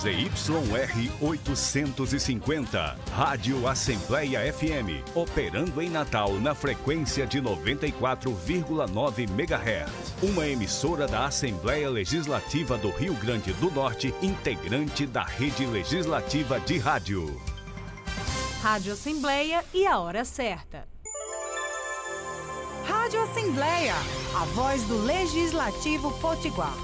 ZYR 850, Rádio Assembleia FM, operando em Natal na frequência de 94,9 MHz. Uma emissora da Assembleia Legislativa do Rio Grande do Norte, integrante da Rede Legislativa de Rádio. Rádio Assembleia e a hora certa. Rádio Assembleia, a voz do Legislativo Potiguar.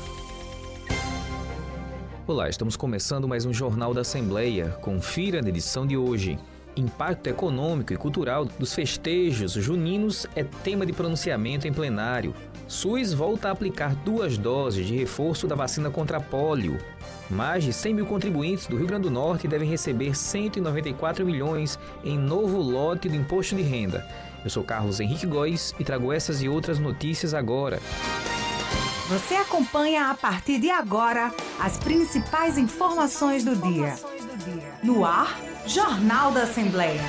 Olá, estamos começando mais um Jornal da Assembleia. Confira na edição de hoje. Impacto econômico e cultural dos festejos juninos é tema de pronunciamento em plenário. SUS volta a aplicar 2 doses de reforço da vacina contra pólio. Mais de 100 mil contribuintes do Rio Grande do Norte devem receber 194 milhões em novo lote do Imposto de Renda. Eu sou Carlos Henrique Góes e trago essas e outras notícias agora. Você acompanha a partir de agora as principais informações do dia. No ar, Jornal da Assembleia.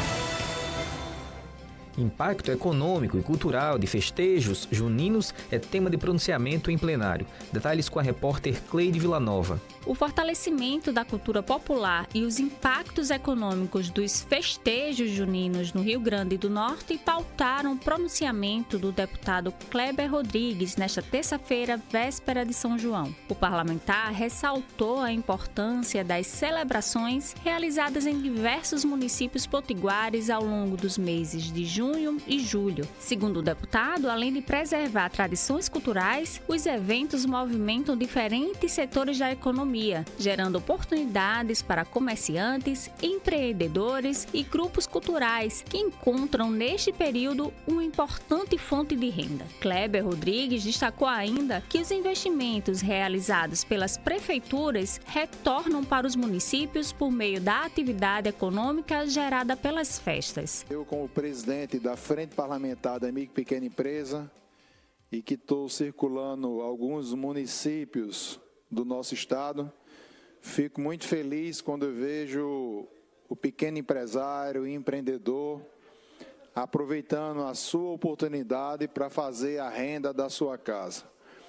Impacto econômico e cultural de festejos juninos é tema de pronunciamento em plenário. Detalhes com a repórter Cleide Villanova. O fortalecimento da cultura popular e os impactos econômicos dos festejos juninos no Rio Grande do Norte pautaram o pronunciamento do deputado Kleber Rodrigues nesta terça-feira, véspera de São João. O parlamentar ressaltou a importância das celebrações realizadas em diversos municípios potiguares ao longo dos meses de junho e julho. Segundo o deputado, além de preservar tradições culturais, os eventos movimentam diferentes setores da economia, gerando oportunidades para comerciantes, empreendedores e grupos culturais que encontram neste período uma importante fonte de renda. Kleber Rodrigues destacou ainda que os investimentos realizados pelas prefeituras retornam para os municípios por meio da atividade econômica gerada pelas festas. Eu, como presidente da Frente Parlamentar da Micro e Pequena Empresa, e que estou circulando alguns municípios do nosso estado, fico muito feliz quando eu vejo o pequeno empresário e empreendedor aproveitando a sua oportunidade para fazer a renda da sua casa.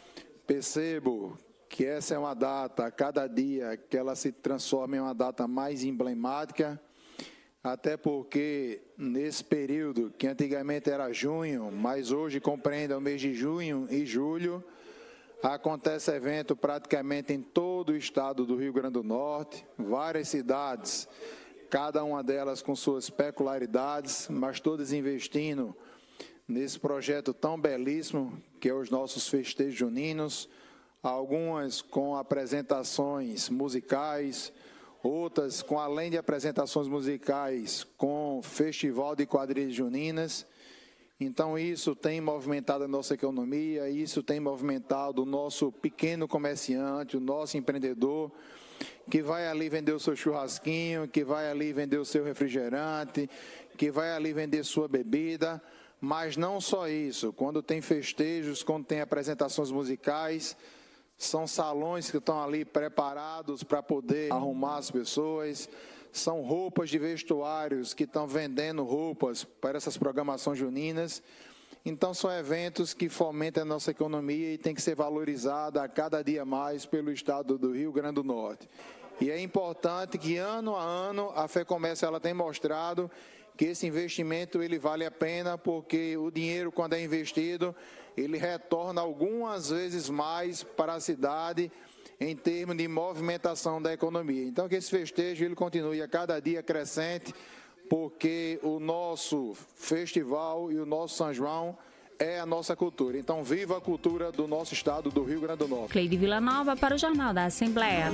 Percebo que essa é uma data, a cada dia, que ela se transforma em uma data mais emblemática, até porque nesse período, que antigamente era junho, mas hoje compreende o mês de junho e julho, acontece evento praticamente em todo o estado do Rio Grande do Norte, várias cidades, cada uma delas com suas peculiaridades, mas todas investindo nesse projeto tão belíssimo que é os nossos festejos juninos, algumas com apresentações musicais, outras com, além de apresentações musicais, com festival de quadrilhas juninas. Então isso tem movimentado a nossa economia, isso tem movimentado o nosso pequeno comerciante, o nosso empreendedor, que vai ali vender o seu churrasquinho, que vai ali vender o seu refrigerante, que vai ali vender sua bebida. Mas não só isso, quando tem festejos, quando tem apresentações musicais, são salões que estão ali preparados para poder arrumar as pessoas. São roupas de vestuários que estão vendendo roupas para essas programações juninas. Então, são eventos que fomentam a nossa economia e tem que ser valorizada a cada dia mais pelo estado do Rio Grande do Norte. E é importante que, ano a ano, a FEComércio ela tem mostrado que esse investimento ele vale a pena, porque o dinheiro, quando é investido, ele retorna algumas vezes mais para a cidade, em termos de movimentação da economia. Então, que esse festejo ele continue a cada dia crescente, porque o nosso festival e o nosso São João é a nossa cultura. Então, viva a cultura do nosso estado do Rio Grande do Norte. Cleide Villanova para o Jornal da Assembleia.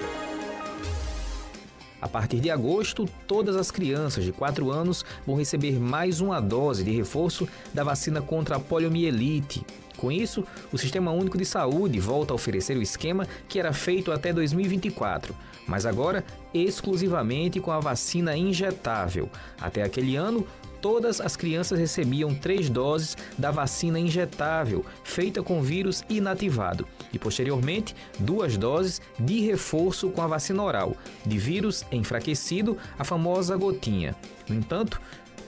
A partir de agosto, todas as crianças de 4 anos vão receber mais uma dose de reforço da vacina contra a poliomielite. Com isso, o Sistema Único de Saúde volta a oferecer o esquema que era feito até 2024, mas agora exclusivamente com a vacina injetável. Até aquele ano, todas as crianças recebiam 3 doses da vacina injetável, feita com vírus inativado, e posteriormente 2 doses de reforço com a vacina oral, de vírus enfraquecido, a famosa gotinha. No entanto,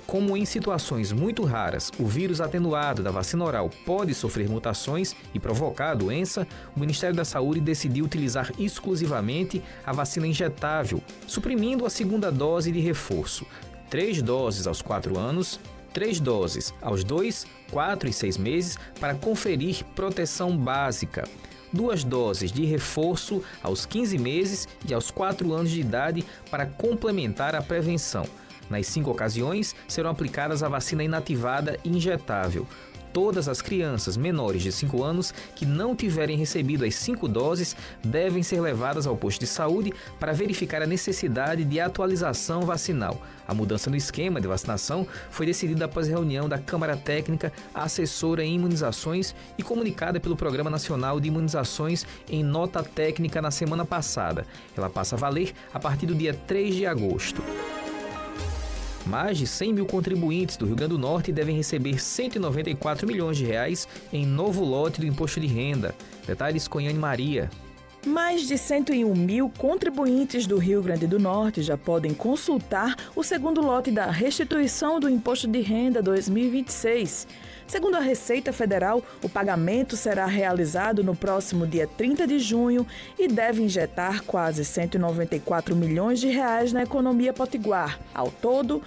como em situações muito raras o vírus atenuado da vacina oral pode sofrer mutações e provocar a doença, o Ministério da Saúde decidiu utilizar exclusivamente a vacina injetável, suprimindo a segunda dose de reforço. 3 doses aos 4 anos, 3 doses aos 2, 4 e 6 meses para conferir proteção básica. 2 doses de reforço aos 15 meses e aos 4 anos de idade para complementar a prevenção. Nas 5 ocasiões, serão aplicadas a vacina inativada e injetável. Todas as crianças menores de 5 anos que não tiverem recebido as 5 doses devem ser levadas ao posto de saúde para verificar a necessidade de atualização vacinal. A mudança no esquema de vacinação foi decidida após reunião da Câmara Técnica Assessora em Imunizações e comunicada pelo Programa Nacional de Imunizações em nota técnica na semana passada. Ela passa a valer a partir do dia 3 de agosto. Mais de 100 mil contribuintes do Rio Grande do Norte devem receber R$ 194 milhões de reais em novo lote do Imposto de Renda. Detalhes com Yane Maria. Mais de 101 mil contribuintes do Rio Grande do Norte já podem consultar o segundo lote da restituição do Imposto de Renda 2026. Segundo a Receita Federal, o pagamento será realizado no próximo dia 30 de junho e deve injetar quase 194 milhões de reais na economia potiguar. Ao todo,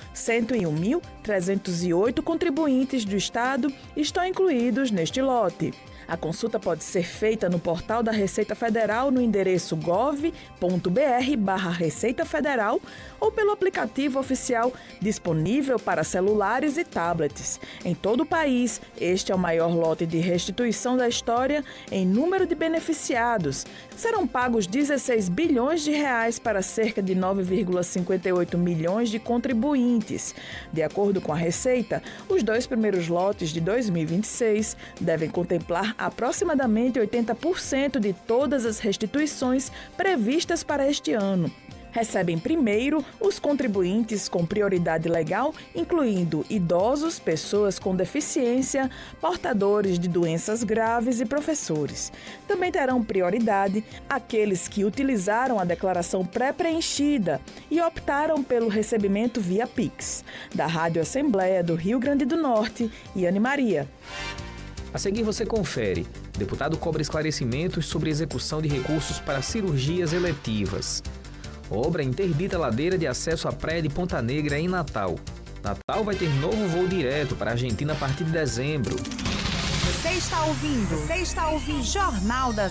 101.308 contribuintes do Estado estão incluídos neste lote. A consulta pode ser feita no portal da Receita Federal no endereço gov.br/Receita Federal ou pelo aplicativo oficial disponível para celulares e tablets. Em todo o país, este é o maior lote de restituição da história em número de beneficiados. Serão pagos 16 bilhões de reais para cerca de 9,58 milhões de contribuintes. De acordo com a Receita, os 2 primeiros lotes de 2026 devem contemplar aproximadamente 80% de todas as restituições previstas para este ano. Recebem primeiro os contribuintes com prioridade legal, incluindo idosos, pessoas com deficiência, portadores de doenças graves e professores. Também terão prioridade aqueles que utilizaram a declaração pré-preenchida e optaram pelo recebimento via Pix. Da Rádio Assembleia do Rio Grande do Norte, Yane Maria. A seguir você confere. Deputado cobra esclarecimentos sobre execução de recursos para cirurgias eletivas. Obra interdita a ladeira de acesso à praia de Ponta Negra em Natal. Natal vai ter novo voo direto para a Argentina a partir de dezembro. Você está ouvindo Jornal da